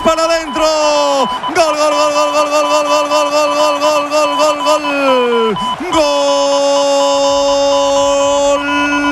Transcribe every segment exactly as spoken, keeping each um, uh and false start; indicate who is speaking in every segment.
Speaker 1: para adentro. Gol, gol, gol, gol, gol, gol, gol, gol, gol, gol, gol, gol, gol, gol, gol. Gol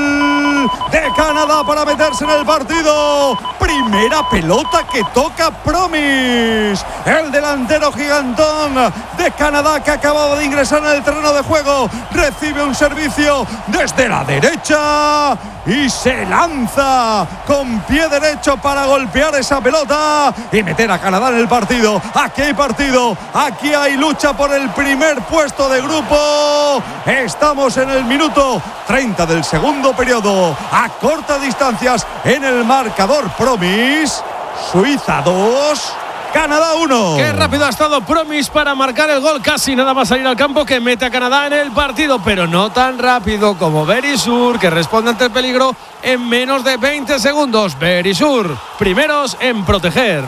Speaker 1: de Canadá para meterse en el partido. Primera pelota que toca Promise, el delantero gigantón de Canadá que acababa de ingresar en el terreno de juego. Recibe un servicio desde la derecha y se lanza con pie derecho para golpear esa pelota y meter a Canadá en el partido. Aquí hay partido, aquí hay lucha por el primer puesto de grupo. Estamos en el minuto treinta del segundo periodo, a cortas distancias en el marcador. Promise, Suiza dos, Canadá uno.
Speaker 2: Qué rápido ha estado Promise para marcar el gol, casi nada más salir al campo, que mete a Canadá en el partido, pero no tan rápido como Verisur, que responde ante el peligro en menos de veinte segundos. Verisur, primeros en proteger.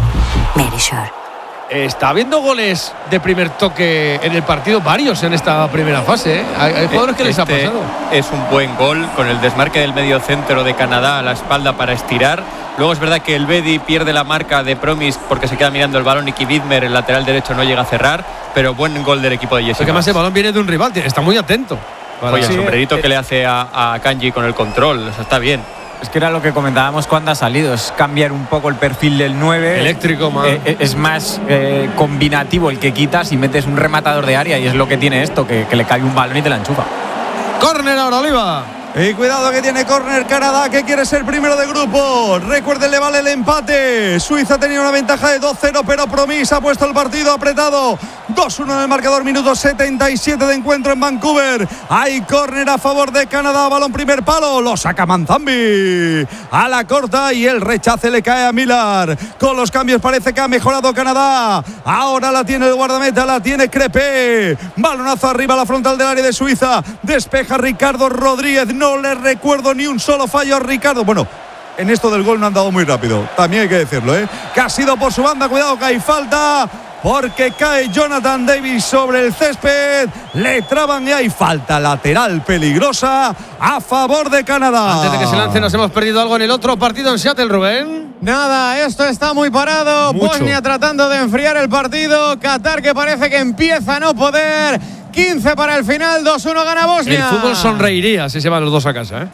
Speaker 3: Verisur.
Speaker 2: Está habiendo goles de primer toque en el partido, varios en esta primera fase, ¿eh? Hay, hay jugadores que
Speaker 4: este
Speaker 2: les ha pasado.
Speaker 4: Es un buen gol con el desmarque del medio centro de Canadá a la espalda para estirar. Luego es verdad que el Bedi pierde la marca de Promise porque se queda mirando el balón y Nicky Widmer, el lateral derecho, no llega a cerrar, pero buen gol del equipo de Jesse.
Speaker 2: Porque además el balón viene de un rival, está muy atento.
Speaker 4: Oye, el
Speaker 5: sí,
Speaker 4: sombrerito
Speaker 5: eh,
Speaker 4: que le hace a, a Kanji con el control, o sea, está bien.
Speaker 5: Es que era lo que comentábamos cuando ha salido, es cambiar un poco el perfil del nueve.
Speaker 2: Eléctrico, más.
Speaker 5: Eh, es más eh, combinativo el que quitas y metes un rematador de área, y es lo que tiene esto, que, que le cae un balón y te la enchufa.
Speaker 2: Córner ahora, Oliva.
Speaker 1: Y cuidado que tiene córner Canadá, que quiere ser primero de grupo. Recuerden, le vale el empate. Suiza tenía una ventaja de dos cero, pero Promise ha puesto el partido apretado. dos uno en el marcador, minuto setenta y siete de encuentro en Vancouver. Hay córner a favor de Canadá, balón primer palo, lo saca Manzambi a la corta y el rechace le cae a Millar. Con los cambios parece que ha mejorado Canadá. Ahora la tiene el guardameta, la tiene Crepé. Balonazo arriba a la frontal del área de Suiza. Despeja Ricardo Rodríguez. No le recuerdo ni un solo fallo a Ricardo. Bueno, en esto del gol no han dado muy rápido, también hay que decirlo, ¿eh? Que ha sido por su banda. Cuidado que hay falta, porque cae Jonathan Davis sobre el césped. Le traban y hay falta lateral peligrosa a favor de Canadá.
Speaker 2: Antes de que se lance, nos hemos perdido algo en el otro partido en Seattle, Rubén.
Speaker 6: Nada, esto está muy parado.
Speaker 2: Mucho.
Speaker 6: Bosnia tratando de enfriar el partido. Qatar, que parece que empieza a no poder. quince para el final, dos uno gana Bosnia.
Speaker 2: El fútbol sonreiría si se van los dos a casa, ¿eh?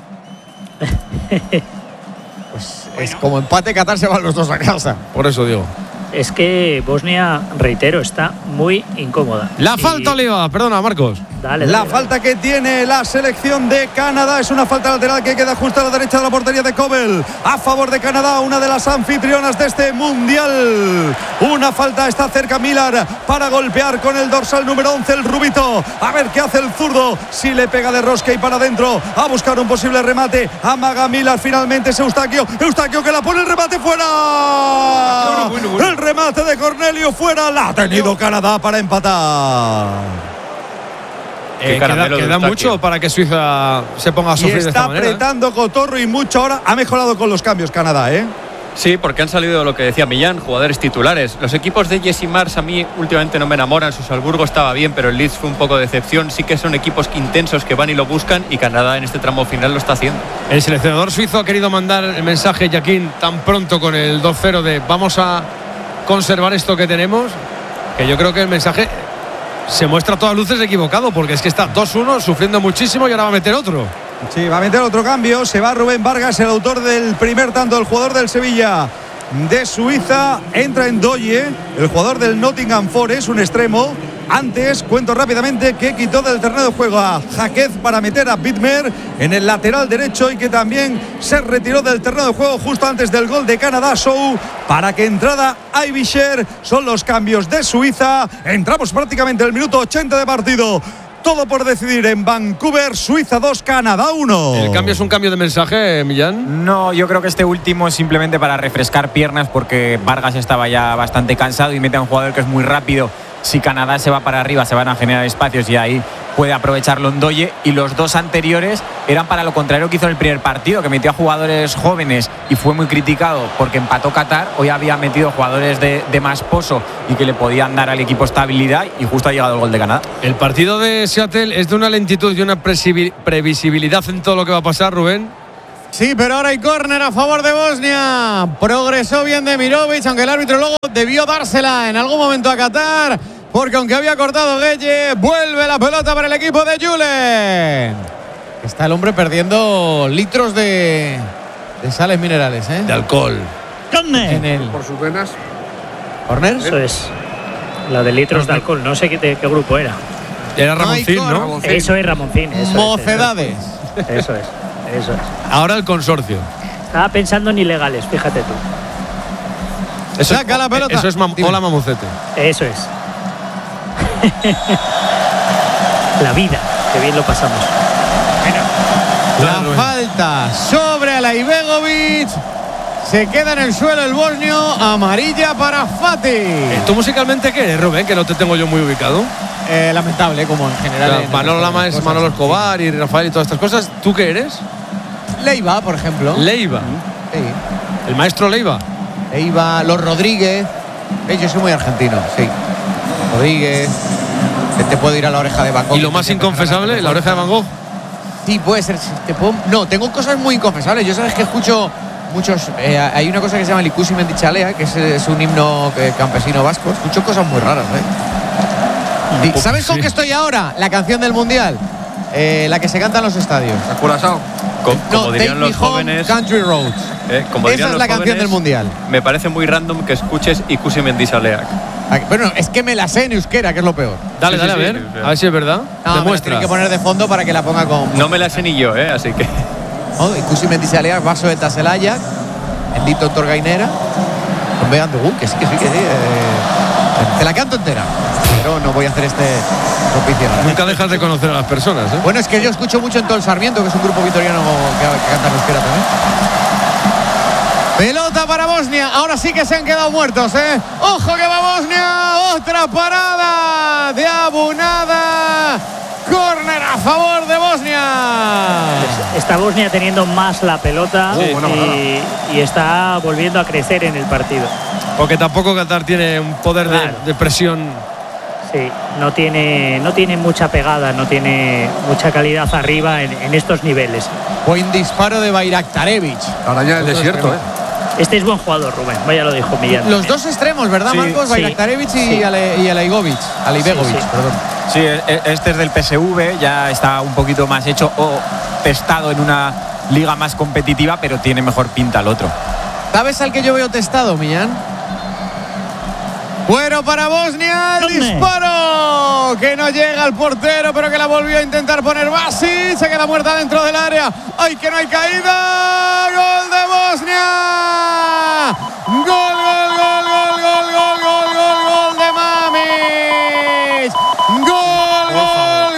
Speaker 6: Pues es como empate, Qatar se van los dos a casa.
Speaker 2: Por eso digo.
Speaker 3: Es que Bosnia, reitero, está muy incómoda.
Speaker 2: La
Speaker 3: Y-
Speaker 2: falta, Oliva. Perdona, Marcos.
Speaker 3: Dale,
Speaker 1: La
Speaker 3: dale,
Speaker 1: falta que tiene la selección de Canadá es una falta lateral que queda justo a la derecha de la portería de Kobel. A favor de Canadá, una de las anfitrionas de este mundial. Una falta, está cerca Millar para golpear con el dorsal número once, el rubito. A ver qué hace el zurdo. Si le pega de rosca y para adentro a buscar un posible remate. Amaga Millar, finalmente es Eustaquio. Eustaquio que la pone, el remate fuera.
Speaker 2: Bueno, bueno, bueno.
Speaker 1: El remate de Cornelio fuera. La ha tenido Canadá para empatar.
Speaker 2: Eh, queda
Speaker 4: caramelo de
Speaker 2: queda
Speaker 4: Eustaquio.
Speaker 2: mucho para que Suiza se ponga a
Speaker 1: Y
Speaker 2: sufrir de esta
Speaker 1: está
Speaker 2: manera.
Speaker 1: apretando Cotorro y mucho ahora. Ha mejorado con los cambios Canadá, ¿eh?
Speaker 4: Sí, porque han salido lo que decía Millán, jugadores titulares. Los equipos de Jesse Mars a mí últimamente no me enamoran. Su Salzburgo estaba bien, pero el Leeds fue un poco de decepción. Sí que son equipos intensos que van y lo buscan, y Canadá en este tramo final lo está haciendo.
Speaker 2: El seleccionador suizo ha querido mandar el mensaje, Joaquín, tan pronto con el dos cero de vamos a conservar esto que tenemos, que yo creo que el mensaje se muestra a todas luces equivocado, porque es que está dos uno, sufriendo muchísimo, y ahora va a meter otro.
Speaker 1: Sí, va a meter otro cambio. Se va Rubén Vargas, el autor del primer tanto, el jugador del Sevilla de Suiza. Entra en Doye, el jugador del Nottingham Forest, un extremo. Antes, cuento rápidamente que quitó del terreno de juego a Jaquez para meter a Widmer en el lateral derecho, y que también se retiró del terreno de juego justo antes del gol de Canadá, Show, para que entrara Aibisher. Son los cambios de Suiza. Entramos prácticamente el minuto ochenta de partido. Todo por decidir en Vancouver. Suiza dos, Canadá uno.
Speaker 2: ¿El cambio es un cambio de mensaje, Millán?
Speaker 5: No, yo creo que este último es simplemente para refrescar piernas, porque Vargas estaba ya bastante cansado y mete a un jugador que es muy rápido. Si Canadá se va para arriba, se van a generar espacios y ahí puede aprovecharlo Ndoye. Y los dos anteriores eran para lo contrario que hizo en el primer partido, que metió a jugadores jóvenes y fue muy criticado porque empató Qatar. Hoy había metido jugadores de, de más pozo y que le podían dar al equipo estabilidad, y justo ha llegado el gol de Canadá.
Speaker 2: El partido de Seattle es de una lentitud y una previsibilidad en todo lo que va a pasar, Rubén.
Speaker 6: Sí, pero ahora hay córner a favor de Bosnia. Progresó bien Demirovic, aunque el árbitro luego debió dársela en algún momento a Qatar, porque aunque había cortado Gueye, vuelve la pelota para el equipo de Julen. Está el hombre perdiendo litros de, de sales minerales, ¿eh?
Speaker 2: De alcohol.
Speaker 6: En el
Speaker 7: Por sus venas.
Speaker 6: córner.
Speaker 3: Eso es. La de litros de alcohol. No sé qué, de qué grupo era.
Speaker 2: Era Ramoncín,
Speaker 6: No hay
Speaker 2: ¿no?
Speaker 7: Ramoncín.
Speaker 3: Eso es Ramoncín. Eso
Speaker 6: Mocedades.
Speaker 3: Es, eso es. Eso es.
Speaker 2: Ahora el consorcio.
Speaker 3: Estaba pensando en ilegales, fíjate tú.
Speaker 2: Eso
Speaker 6: Saca
Speaker 2: es,
Speaker 6: la pelota.
Speaker 2: Eso es mam-
Speaker 6: Dime.
Speaker 2: hola, mamucete.
Speaker 3: Eso es. La vida. Qué bien lo pasamos.
Speaker 6: La falta sobre Alaibegovic. Se queda en el suelo el bosnio. Amarilla para Fatih.
Speaker 2: ¿Tú musicalmente qué eres, Rubén? Que no te tengo yo muy ubicado.
Speaker 6: Eh, lamentable, como en
Speaker 2: O
Speaker 6: general.
Speaker 2: sea,
Speaker 6: en
Speaker 2: Manolo
Speaker 6: otras
Speaker 2: Lama es
Speaker 6: cosas.
Speaker 2: Manolo Escobar y Rafael y todas estas cosas. ¿Tú qué eres?
Speaker 6: Leiva, por ejemplo.
Speaker 2: Leiva.
Speaker 6: Sí.
Speaker 2: El maestro Leiva.
Speaker 6: Leiva, los Rodríguez. Eh, yo soy muy argentino, sí. Rodríguez. Que te puedo ir a la oreja de Van Gogh.
Speaker 2: Y lo más inconfesable, la oreja de Van Gogh.
Speaker 6: Sí, puede ser. si te puedo- No, tengo cosas muy inconfesables. Yo sabes que escucho muchos. Eh, hay una cosa que se llama Likusi Mendichalea, que es, es un himno eh, campesino vasco. Escucho cosas muy raras, ¿eh? Y, ¿sabes con
Speaker 2: sí.
Speaker 6: qué estoy ahora? La canción del mundial. Eh, la que se canta en los estadios.
Speaker 7: Curazao.
Speaker 4: Co- como
Speaker 6: No,
Speaker 4: dirían
Speaker 6: Take
Speaker 4: los
Speaker 6: Me Home,
Speaker 4: jóvenes,
Speaker 6: Country Roads.
Speaker 4: eh, como
Speaker 6: Esa
Speaker 4: dirían
Speaker 6: es
Speaker 4: los
Speaker 6: la canción
Speaker 4: jóvenes,
Speaker 6: del mundial.
Speaker 4: Me parece muy random que escuches Ikusi Mendizaleak.
Speaker 6: Ah, Bueno, es que me la sé en euskera, que es lo peor.
Speaker 2: Dale,
Speaker 4: Sí,
Speaker 2: dale,
Speaker 4: sí,
Speaker 2: a
Speaker 4: sí,
Speaker 2: ver.
Speaker 4: sí.
Speaker 2: A ver si es verdad.
Speaker 6: No, me la
Speaker 2: Demuestra.
Speaker 6: tienen que poner de fondo para que la ponga con.
Speaker 4: No me la sé ni yo, ¿eh? Así que.
Speaker 6: Oh, Ikusi Mendizaleak, Vaso de Taselaya, el Dito Torgainera, con Bean de Gun, que sí, que sí, que sí. eh, te la canto entera, pero no voy a hacer este propicio ahora.
Speaker 2: Nunca dejas de conocer a las personas, ¿eh?
Speaker 6: Bueno, es que yo escucho mucho en todo el Sarmiento, que es un grupo vitoriano que, que canta en euskera también. Pelota para Bosnia, ahora sí que se han quedado muertos, ¿eh? ¡Ojo que va Bosnia! ¡Otra parada de Abunada! ¡Córner a favor de Bosnia!
Speaker 3: Está Bosnia teniendo más la pelota
Speaker 7: Sí, buena
Speaker 3: y, y está volviendo a crecer en el partido.
Speaker 2: Porque tampoco Qatar tiene un poder de-
Speaker 3: Claro.
Speaker 2: de, presión.
Speaker 3: Sí, no tiene, no tiene mucha pegada, no tiene mucha calidad arriba en, en estos niveles.
Speaker 6: Buen disparo de Bayraktarevic.
Speaker 7: Araña del
Speaker 6: Los dos
Speaker 7: desierto, ¿eh?
Speaker 6: extremos.
Speaker 3: Este es buen jugador, Rubén. Vaya lo dijo Millán.
Speaker 6: Los dos extremos, ¿verdad,
Speaker 3: Sí,
Speaker 6: Marcos?
Speaker 3: sí,
Speaker 6: Bayraktarevic y,
Speaker 3: sí.
Speaker 6: Ale, y Alaigovic. Alaibegovic,
Speaker 3: Sí, sí.
Speaker 6: perdón.
Speaker 5: Sí, e- este es del P S V, ya está un poquito más hecho o testado en una liga más competitiva, pero tiene mejor pinta el otro.
Speaker 6: ¿Sabes al que yo veo testado, Millán? Bueno, para Bosnia, el
Speaker 3: ¿Dónde?
Speaker 6: disparo que no llega al portero, pero que la volvió a intentar poner Basic. Se queda muerta dentro del área. ¡Ay, que no hay caída! ¡Gol de Bosnia! ¡Gol, gol, gol, gol, gol, gol, gol, gol, gol de Mamic! ¡Gol, gol,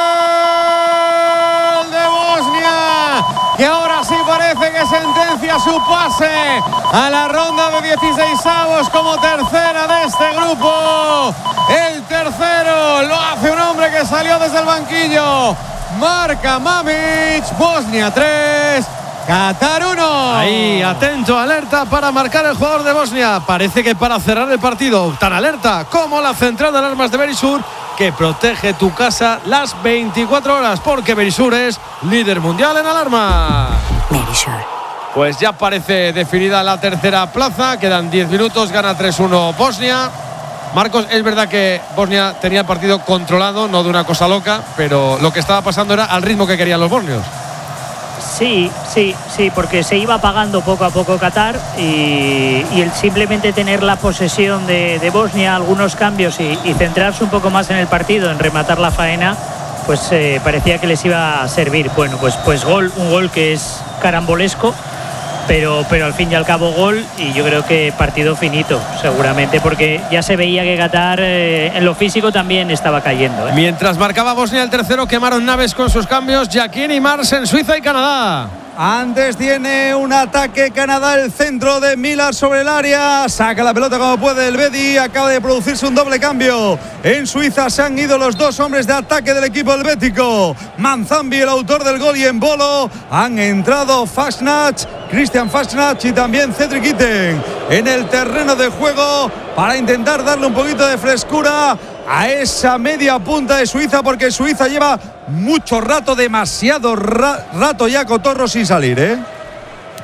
Speaker 6: gol de Bosnia! Que ahora sí parece que sentencia su pase a la ronda de dieciseisavos como tercera de este grupo. El tercero lo hace un hombre que salió desde el banquillo. Marca Mamic. Bosnia tres, Qatar uno.
Speaker 2: Ahí, atento, alerta para marcar el jugador de Bosnia. Parece que para cerrar el partido, tan alerta como la central de alarmas de Berisur, que protege tu casa las veinticuatro horas, porque Berisur es líder mundial en alarma. Pues ya parece definida la tercera plaza, quedan diez minutos, gana tres uno Bosnia. Marcos, es verdad que Bosnia tenía el partido controlado, no de una cosa loca, pero lo que estaba pasando era al ritmo que querían los bosnios.
Speaker 3: Sí, sí, sí, porque se iba apagando poco a poco Qatar y, y el simplemente tener la posesión de, de Bosnia, algunos cambios y, y centrarse un poco más en el partido, en rematar la faena, pues eh, parecía que les iba a servir. Bueno, pues, pues gol, un gol que es carambolesco, pero, pero al fin y al cabo gol, y yo creo que partido finito, seguramente, porque ya se veía que Qatar eh, en lo físico también estaba cayendo, ¿eh?
Speaker 2: Mientras marcaba Bosnia el tercero, quemaron naves con sus cambios Jaquín y Mars en Suiza y Canadá.
Speaker 1: Antes tiene un ataque Canadá, el centro de Millar sobre el área. Saca la pelota como puede el Bedi. Acaba de producirse un doble cambio. En Suiza se han ido los dos hombres de ataque del equipo helvético. Manzambi, el autor del gol, y en Bolo han entrado Fasnacht, Christian Fasnacht y también Cedric Itten en el terreno de juego para intentar darle un poquito de frescura a esa media punta de Suiza, porque Suiza lleva mucho rato, demasiado ra- rato ya cotorro sin salir, ¿eh?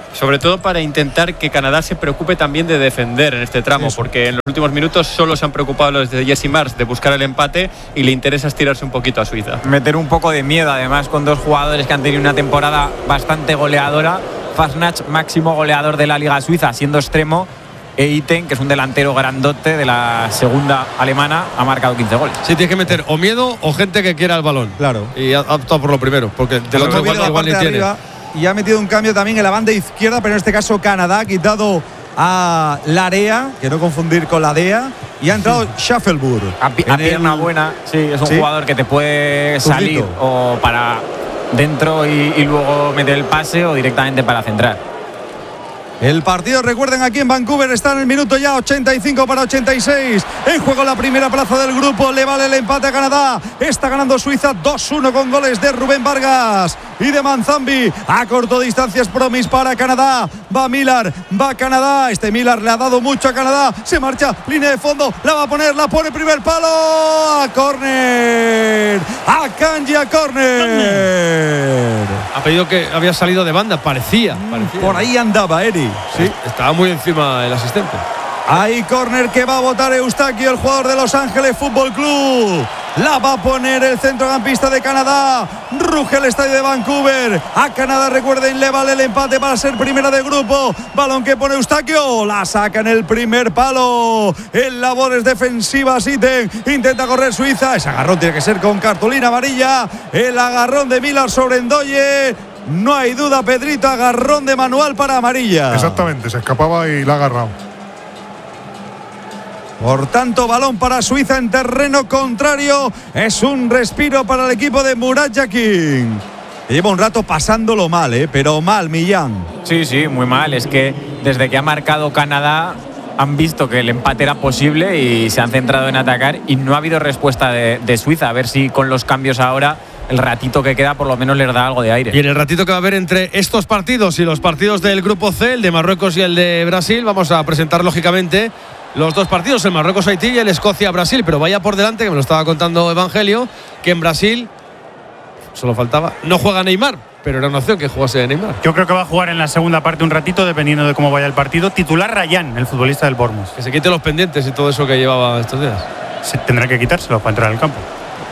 Speaker 4: Sobre todo para intentar que Canadá se preocupe también de defender en este tramo, Eso. porque en los últimos minutos solo se han preocupado los de Jesse Marsch de buscar el empate y le interesa estirarse un poquito a Suiza.
Speaker 5: Meter un poco de miedo, además, con dos jugadores que han tenido una temporada bastante goleadora. Fasnacht, máximo goleador de la Liga Suiza, siendo extremo, e Itten, que es un delantero grandote de la segunda alemana, ha marcado quince goles.
Speaker 2: Sí, tienes que meter o miedo o gente que quiera el balón.
Speaker 1: Claro.
Speaker 2: Y ha optado por lo primero, porque del otro igual, igual ni tiene.
Speaker 1: Y ha metido un cambio también en la banda izquierda, pero en este caso Canadá ha quitado a Larea, que no confundir con la D E A, y ha entrado Schaffelburg.
Speaker 5: A, a pierna el... buena, sí, es un ¿Sí? jugador que te puede salir Tuzito. o para dentro y, y luego meter el pase o directamente para centrar.
Speaker 1: El partido, recuerden, aquí en Vancouver está en el minuto ya ochenta y cinco para ochenta y seis. En juego la primera plaza del grupo. Le vale el empate a Canadá. Está ganando Suiza dos uno con goles de Rubén Vargas y de Manzambi. A corto distancias Promis para Canadá. Va Miller, va Canadá. Este Miller le ha dado mucho a Canadá. Se marcha, línea de fondo. La va a poner, la pone primer palo. A córner. A Kanji a córner.
Speaker 2: Ha pedido que había salido de banda, parecía. parecía.
Speaker 1: Por ahí andaba Eri.
Speaker 2: Sí, estaba muy encima el asistente.
Speaker 1: Hay córner que va a botar Eustaquio, el jugador de Los Ángeles Fútbol Club. La va a poner el centrocampista de Canadá. Ruge el estadio de Vancouver. A Canadá, recuerden, le vale el empate para ser primera de grupo. Balón que pone Eustaquio. La saca en el primer palo. En labores defensivas, Itten. Intenta correr Suiza. Ese agarrón tiene que ser con cartulina amarilla. El agarrón de Miller sobre Ndoye. No hay duda, Pedrito, agarrón de manual para amarilla.
Speaker 7: Exactamente, se escapaba y la ha agarrado.
Speaker 1: Por tanto, balón para Suiza en terreno contrario. Es un respiro para el equipo de Murat Yakin. Lleva un rato pasándolo mal, ¿eh? Pero mal, Millán.
Speaker 5: Sí, sí, muy mal. Es que desde que ha marcado Canadá han visto que el empate era posible y se han centrado en atacar y no ha habido respuesta de, de Suiza. A ver si con los cambios ahora, el ratito que queda por lo menos les da algo de aire.
Speaker 2: Y en el ratito que va a haber entre estos partidos y los partidos del grupo C, el de Marruecos y el de Brasil, vamos a presentar lógicamente los dos partidos, el Marruecos-Haití y el Escocia-Brasil. Pero vaya por delante, que me lo estaba contando Evangelio, que en Brasil solo faltaba, no juega Neymar, pero era una opción que jugase Neymar.
Speaker 8: Yo creo que va a jugar en la segunda parte un ratito, dependiendo de cómo vaya el partido. Titular Rayán, el futbolista del Bournemouth.
Speaker 2: Que se quite los pendientes y todo eso que llevaba estos días.
Speaker 8: Se tendrá que quitárselo para entrar al campo.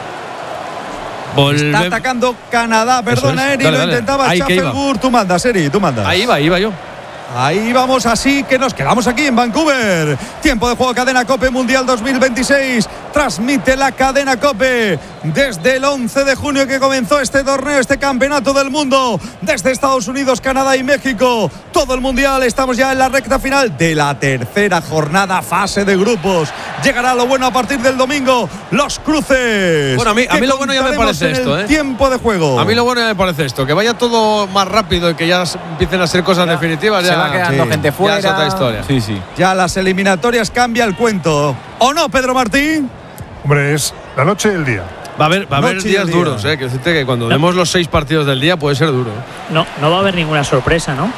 Speaker 1: Volve... Está atacando Canadá, perdona, Eri, lo intentaba Schaffelburg. Tú mandas, Eri, tú mandas.
Speaker 2: Ahí va, iba yo.
Speaker 1: Ahí vamos, así que nos quedamos aquí en Vancouver. Tiempo de juego, Cadena COPE Mundial dos mil veintiséis. Transmite la Cadena COPE desde el once de junio que comenzó este torneo, este campeonato del mundo. Desde Estados Unidos, Canadá y México. Todo el mundial, estamos ya en la recta final de la tercera jornada, fase de grupos. Llegará lo bueno a partir del domingo, los cruces.
Speaker 2: Bueno, a mí, a mí lo bueno ya me parece esto, ¿eh?
Speaker 1: Tiempo de juego.
Speaker 2: A mí lo bueno ya me parece esto, que vaya todo más rápido y que ya empiecen a ser cosas ya definitivas. Ya
Speaker 5: se va quedando sí. gente fuera.
Speaker 2: Ya es otra historia.
Speaker 5: Sí, sí.
Speaker 1: Ya las eliminatorias cambia el cuento. ¿O no, Pedro Martín?
Speaker 7: Hombre, es la noche y el día.
Speaker 2: Va a haber, va a haber días duros, ¿eh? Que decirte que cuando no. demos los seis partidos del día puede ser duro.
Speaker 3: No, no va a haber ninguna sorpresa, ¿no?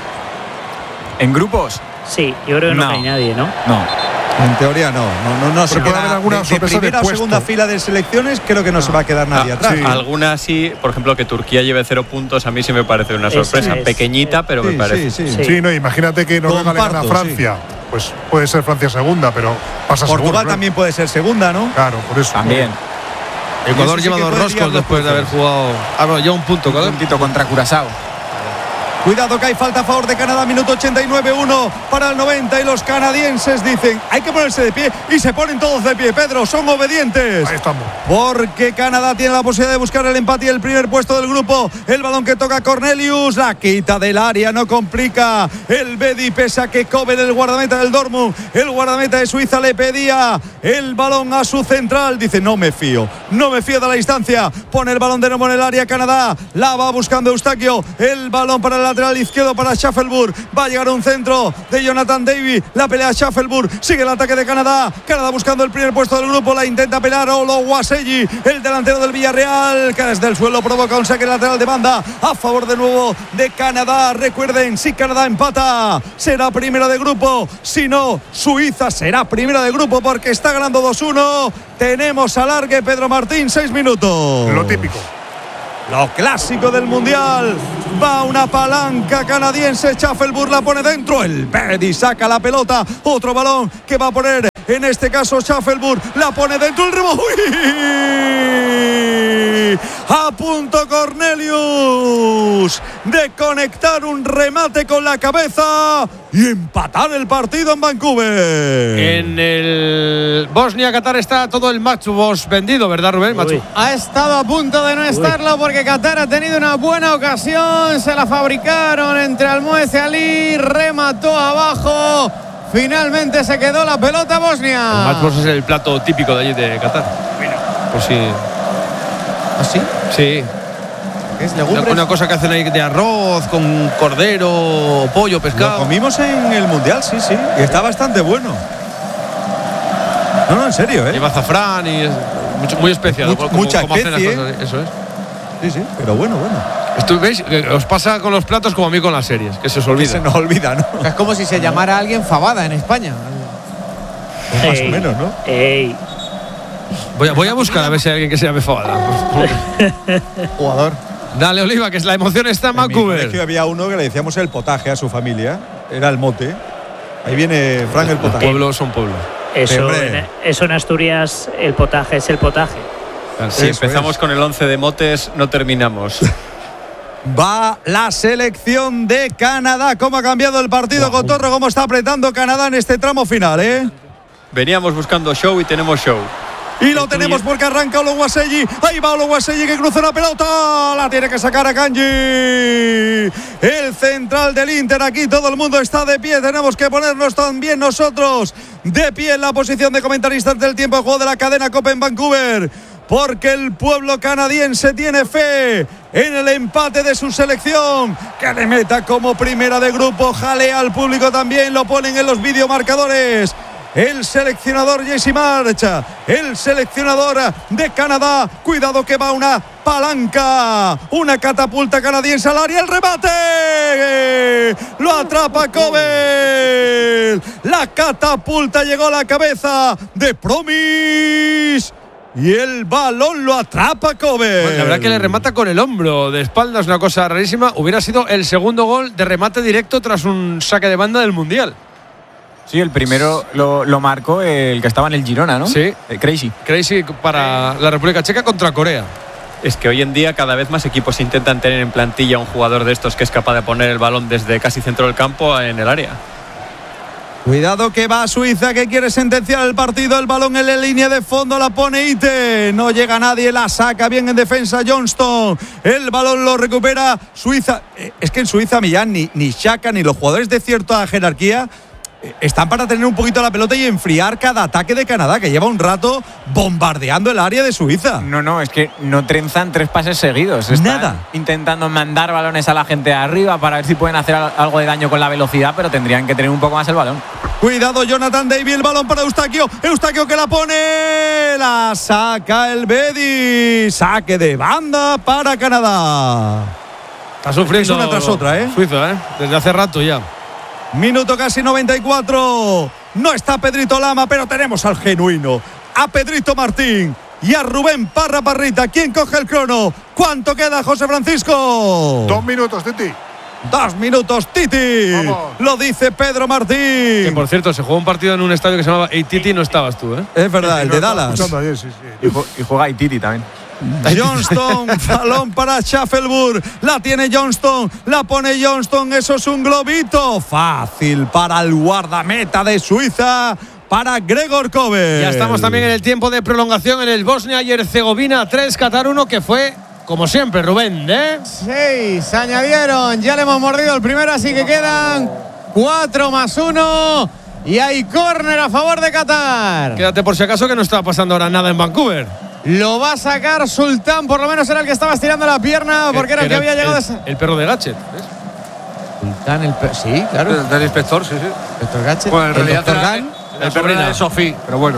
Speaker 5: ¿En grupos?
Speaker 3: Sí, yo creo que no, no hay nadie, ¿no?
Speaker 5: No.
Speaker 1: En teoría no, no, no, no se
Speaker 7: puede haber alguna
Speaker 1: de,
Speaker 7: sorpresa
Speaker 1: de primera
Speaker 7: de
Speaker 1: o segunda fila de selecciones, creo que no, no. se va a quedar nadie
Speaker 4: ah,
Speaker 1: atrás.
Speaker 4: Sí. Algunas sí, por ejemplo, que Turquía lleve cero puntos, a mí sí me parece una sorpresa, es, pequeñita, pero
Speaker 1: sí,
Speaker 4: me parece.
Speaker 1: Sí, sí, sí.
Speaker 7: sí, no, imagínate que Noruega le gana a Francia, sí. pues puede ser Francia segunda, pero pasa
Speaker 1: Portugal
Speaker 7: seguro, ¿no?
Speaker 1: también puede ser segunda, ¿no?
Speaker 7: Claro, por eso.
Speaker 5: También.
Speaker 2: Ecuador lleva dos roscos después de haber jugado. Ah, no, lleva un punto,
Speaker 5: un puntito contra Curazao.
Speaker 1: Cuidado que hay falta a favor de Canadá, minuto ochenta y nueve, uno para el noventa y los canadienses dicen hay que ponerse de pie y se ponen todos de pie, Pedro, son obedientes.
Speaker 7: Ahí estamos.
Speaker 1: Porque Canadá tiene la posibilidad de buscar el empate y el primer puesto del grupo. El balón que toca Cornelius, la quita del área, no complica el Bedi, pese a que Kovel, el guardameta del Dortmund, el guardameta de Suiza, le pedía el balón a su central, dice no me fío, no me fío de la distancia, pone el balón de nuevo en el área Canadá, la va buscando Eustaquio, el balón para el lateral izquierdo para Schaffelburg, va a llegar un centro de Jonathan Davis, la pelea Schaffelburg, sigue el ataque de Canadá, Canadá buscando el primer puesto del grupo, la intenta pelar Olowaseyi, el delantero del Villarreal, que desde el suelo provoca un saque lateral de banda a favor de nuevo de Canadá. Recuerden, si Canadá empata será primera de grupo, si no Suiza será primera de grupo porque está ganando dos uno. Tenemos alargue, Pedro Martín, seis minutos.
Speaker 7: Lo típico.
Speaker 1: Lo clásico del Mundial. Va una palanca canadiense. Schaffelburg la pone dentro. El Bedi saca la pelota. Otro balón que va a poner, en este caso, Schaffelburg. La pone dentro. El rebote. A punto Cornelius de conectar un remate con la cabeza y empatar el partido en Vancouver.
Speaker 2: En el Bosnia-Qatar está todo el match box vendido, ¿verdad, Rubén?
Speaker 6: Uy. Ha estado a punto de no estarlo porque Qatar ha tenido una buena ocasión. Se la fabricaron entre Almoez y Ali. Remató abajo. Finalmente se quedó la pelota Bosnia.
Speaker 2: El match box es el plato típico de allí de Qatar. Mira, por si.
Speaker 6: ¿Ah, sí?
Speaker 2: Sí.
Speaker 6: ¿Es
Speaker 2: Una,
Speaker 6: legumbres?
Speaker 2: una cosa que hacen ahí de arroz con cordero, pollo, pescado.
Speaker 1: Lo comimos en el Mundial, sí, sí. Y está bastante bueno. No, no, en serio, ¿eh?
Speaker 2: Lleva azafrán y es mucho, muy especial.
Speaker 1: Much,
Speaker 2: como,
Speaker 1: mucha
Speaker 2: como hacen las
Speaker 1: especie.
Speaker 2: cosas, eso es.
Speaker 1: Sí, sí, pero bueno, bueno.
Speaker 2: Esto, ¿veis? Os pasa con los platos como a mí con las series, que se os olvida.
Speaker 1: Se nos olvida, ¿no?
Speaker 6: Es como si se llamara a alguien fabada en España.
Speaker 1: Más
Speaker 3: Ey,
Speaker 1: o menos, ¿no?
Speaker 3: Ey.
Speaker 2: Voy a, voy a buscar a ver si hay alguien que se llame Fabada.
Speaker 6: Jugador.
Speaker 2: Dale, Oliva, que la emoción está en
Speaker 1: En mi
Speaker 2: Vancouver.
Speaker 1: colegio había uno que le decíamos el potaje a su familia. Era el mote. Ahí viene Frank el
Speaker 2: Los
Speaker 1: potaje.
Speaker 2: pueblos son pueblos.
Speaker 3: Eso,
Speaker 1: Hombre.
Speaker 3: en, eso en Asturias, el potaje es el potaje.
Speaker 4: Si
Speaker 1: Eso
Speaker 4: empezamos
Speaker 1: es.
Speaker 4: con el once de motes, no terminamos.
Speaker 1: Va la selección de Canadá. ¿Cómo ha cambiado el partido, wow. Cotorro? ¿Cómo está apretando Canadá en este tramo final, eh?
Speaker 4: Veníamos buscando show y tenemos show.
Speaker 1: Y lo tenemos porque arranca Oluwaseyi. Ahí va Oluwaseyi que cruza la pelota. La tiene que sacar a Kanji. El central del Inter. Aquí todo el mundo está de pie. Tenemos que ponernos también nosotros de pie en la posición de comentaristas del tiempo de juego de la cadena COPE en Vancouver. Porque el pueblo canadiense tiene fe en el empate de su selección. Que le meta como primera de grupo. Jalea al público también. Lo ponen en los videomarcadores. El seleccionador Jesse March, el seleccionador de Canadá. Cuidado que va una palanca, una catapulta canadiense al área. El remate lo atrapa Kovel. La catapulta llegó a la cabeza de Promis y el balón lo atrapa Kovel.
Speaker 2: Bueno, la verdad que le remata con el hombro de espalda, es una cosa rarísima. Hubiera sido el segundo gol de remate directo tras un saque de banda del Mundial.
Speaker 5: Sí, el primero lo, lo marcó el que estaba en el Girona, ¿no?
Speaker 2: Sí.
Speaker 5: El Crazy.
Speaker 2: Crazy para la República Checa contra Corea.
Speaker 4: Es que hoy en día cada vez más equipos intentan tener en plantilla un jugador de estos que es capaz de poner el balón desde casi centro del campo en el área.
Speaker 1: Cuidado que va Suiza, que quiere sentenciar el partido. El balón en la línea de fondo, la pone Ite. No llega nadie, la saca bien en defensa Johnston. El balón lo recupera Suiza. Es que en Suiza, Millán, ni, ni Xhaka ni los jugadores de cierta jerarquía están para tener un poquito la pelota y enfriar cada ataque de Canadá, que lleva un rato bombardeando el área de Suiza.
Speaker 5: No, no, es que no trenzan tres pases seguidos. Están
Speaker 1: Nada.
Speaker 5: intentando mandar balones a la gente arriba para ver si pueden hacer algo de daño con la velocidad, pero tendrían que tener un poco más el balón.
Speaker 1: Cuidado, Jonathan David, el balón para Eustaquio. Eustaquio que la pone. La saca el Bedi. Saque de banda para Canadá.
Speaker 2: Está sufriendo
Speaker 1: Es una tras otra, ¿eh?
Speaker 2: Suiza, ¿eh? Desde hace rato ya.
Speaker 1: Minuto casi noventa y cuatro. No está Pedrito Lama, pero tenemos al genuino, a Pedrito Martín y a Rubén Parra Parrita. ¿Quién coge el crono? ¿Cuánto queda, José Francisco?
Speaker 7: Dos minutos, Titi.
Speaker 1: Dos minutos, Titi.
Speaker 7: Vamos.
Speaker 1: Lo dice Pedro Martín.
Speaker 2: Que por cierto, se jugó un partido en un estadio que se llamaba Titi, no estabas tú, ¿eh?
Speaker 1: Es verdad, el de Dallas.
Speaker 7: Escuchando ayer, sí, sí.
Speaker 5: Y, ju- y juega Ititi también.
Speaker 1: Johnston, balón para Schaffelburg. La tiene Johnston, la pone Johnston. Eso es un globito. Fácil para el guardameta de Suiza, para Gregor Kovel.
Speaker 2: Ya estamos también en el tiempo de prolongación en el Bosnia y Herzegovina tres, Qatar uno, que fue, como siempre, Rubén, ¿eh?
Speaker 6: Seis añadieron, ya le hemos mordido el primero, así que quedan cuatro más uno. Y hay córner a favor de Qatar.
Speaker 2: Quédate por si acaso que no está pasando ahora nada en Vancouver.
Speaker 6: Lo va a sacar Sultán, por lo menos era el que estaba estirando la pierna, porque era el que había llegado.
Speaker 2: El, el perro de Gatchet, ¿ves?
Speaker 6: Sultán, el pe- sí, claro.
Speaker 9: Del, del inspector, sí, sí.
Speaker 6: Doctor Gatchet.
Speaker 9: Bueno, en
Speaker 6: el
Speaker 9: realidad
Speaker 6: doctor
Speaker 9: era,
Speaker 6: Gan.
Speaker 9: el perro era de Sofía, pero bueno.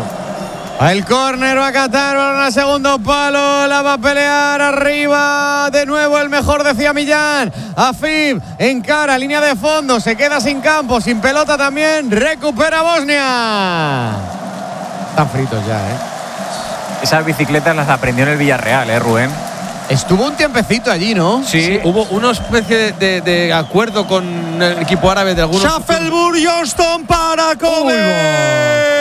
Speaker 6: El córner va a Qatar, balón al segundo palo, la va a pelear arriba, de nuevo el mejor, decía Millán. Afib encara, línea de fondo, se queda sin campo, sin pelota también, recupera Bosnia. Están fritos ya, ¿eh?
Speaker 5: Esas bicicletas las aprendió en el Villarreal, ¿eh, Rubén?
Speaker 6: Estuvo un tiempecito allí, ¿no?
Speaker 2: Sí, sí. Hubo una especie de, de, de acuerdo con el equipo árabe de algunos.
Speaker 1: Schaffelburg, Johnston para Kobe.